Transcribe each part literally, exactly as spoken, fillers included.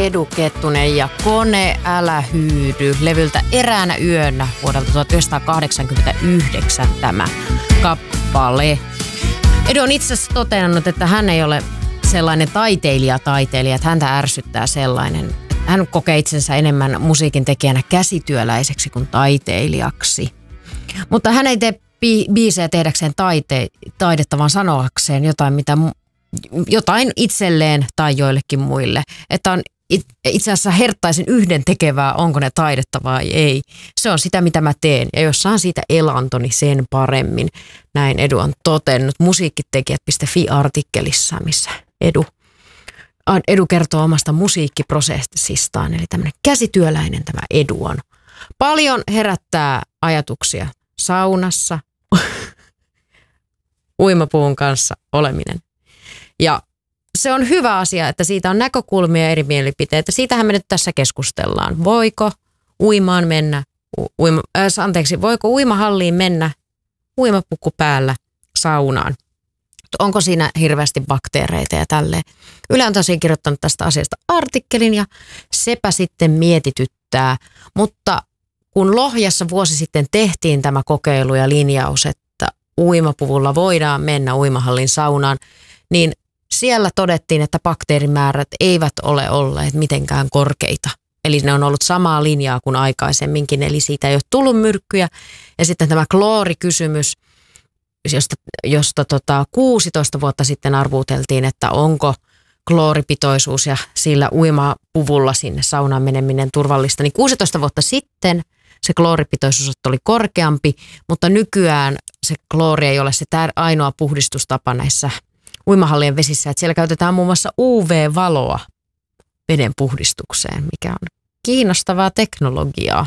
Edu Kettunen ja Kone älä hyydy levyltä Eräänä yönä vuodelta tuhatyhdeksänsataakahdeksankymmentäyhdeksän tämä kappale. Edu on itse asiassa toteannut, että hän ei ole sellainen taiteilija-taiteilija, että häntä ärsyttää sellainen. Hän kokee itsensä enemmän musiikin tekijänä käsityöläiseksi kuin taiteilijaksi. Mutta hän ei tee bi- biisejä tehdäkseen taite- taidetta, vaan sanoakseen jotain, mitä, jotain itselleen tai joillekin muille. Että on it- itse asiassa herttaisen yhden tekevää, onko ne taidetta vai ei. Se on sitä, mitä mä teen. Ja jos saan siitä elantoni sen paremmin, näin Edu on totennut musiikkitekijät piste fi-artikkelissa, missä Edu Edu kertoo omasta musiikkiprosessistaan, eli tämmöinen käsityöläinen tämä Edu on. Paljon herättää ajatuksia saunassa, uimapuun kanssa oleminen. Ja se on hyvä asia, että siitä on näkökulmia ja eri mielipiteitä. Siitähän me nyt tässä keskustellaan. Voiko uimaan mennä, uima, äh, anteeksi, voiko uimahalliin mennä uimapuku päällä saunaan? Onko siinä hirveästi bakteereita ja tälleen. Yle on tosiaan kirjoittanut tästä asiasta artikkelin ja sepä sitten mietityttää. Mutta kun Lohjassa vuosi sitten tehtiin tämä kokeilu ja linjaus, että uimapuvulla voidaan mennä uimahallin saunaan, niin siellä todettiin, että bakteerimäärät eivät ole olleet mitenkään korkeita. Eli ne on ollut samaa linjaa kuin aikaisemminkin, eli siitä ei ole tullut myrkkyjä. Ja sitten tämä kloorikysymys, josta, josta tota kuusitoista vuotta sitten arvuuteltiin, että onko klooripitoisuus ja sillä uimapuvulla sinne saunaan meneminen turvallista. Niin kuusitoista vuotta sitten se klooripitoisuus oli korkeampi, mutta nykyään se kloori ei ole se tär- ainoa puhdistustapa näissä uimahallien vesissä. Että siellä käytetään muun muassa U V-valoa veden puhdistukseen, mikä on kiinnostavaa teknologiaa.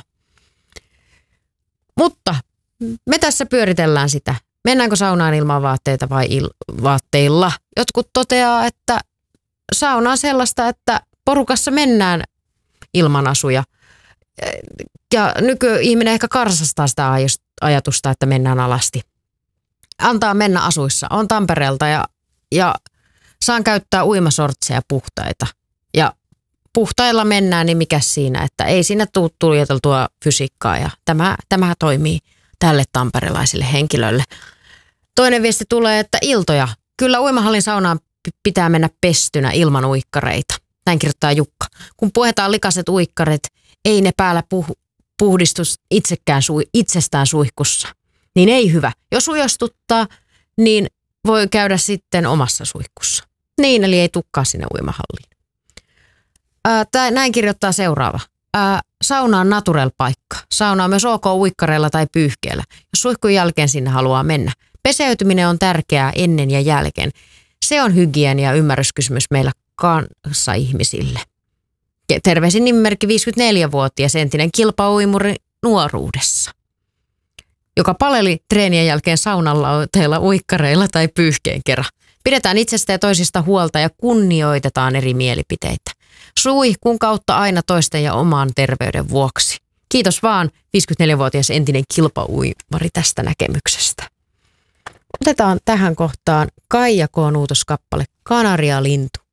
Mutta me tässä pyöritellään sitä. Mennäänkö saunaan ilman vaatteita vai il- vaatteilla? Jotkut toteaa, että sauna on sellaista, että porukassa mennään ilman asuja. Ja nykyihminen ehkä karsastaa sitä ajatusta, että mennään alasti. Antaa mennä asuissa. On Tampereelta ja, ja saan käyttää uimasortseja puhtaita. Ja puhtailla mennään, niin mikä siinä, että ei siinä tule tuljeteltua fysiikkaa. Ja tämä, tämä toimii tälle tamperelaiselle henkilölle. Toinen viesti tulee, että iltoja. Kyllä uimahallin saunaan pitää mennä pestynä ilman uikkareita. Näin kirjoittaa Jukka. Kun puetaan likaiset uikkarit, ei ne päällä puh- puhdistus itsekään sui- itsestään suihkussa. Niin ei hyvä. Jos ujostuttaa, niin voi käydä sitten omassa suihkussa. Niin, eli ei tukkaa sinne uimahalliin. Ää, tää, näin kirjoittaa seuraava. Ää, sauna on natural-paikka. Sauna on myös ok uikkareilla tai pyyhkeellä, jos suihkun jälkeen sinne haluaa mennä. Peseytyminen on tärkeää ennen ja jälkeen. Se on hygienia- ja ymmärryskysymys meillä kanssaihmisille. Terveisin nimimerkki viisikymmentäneljävuotias entinen kilpauimuri nuoruudessa, joka paleli treenien jälkeen saunalla uikkareilla tai pyyhkeen kerran. Pidetään itsestä ja toisista huolta ja kunnioitetaan eri mielipiteitä. Suihkun kautta aina toisten ja oman terveyden vuoksi. Kiitos vaan viisikymmentäneljävuotias entinen kilpauimari tästä näkemyksestä. Otetaan tähän kohtaan Kaija K. Nuutoskappale Kanarialintu.